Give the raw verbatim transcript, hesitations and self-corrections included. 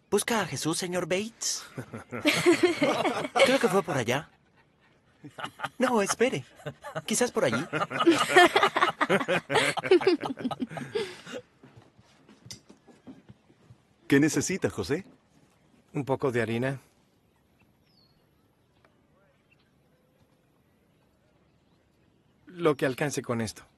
¿Busca a Jesús, señor Bates? Creo que fue por allá. No, espere. Quizás por allí. ¿Qué necesita, José? Un poco de harina. Lo que alcance con esto.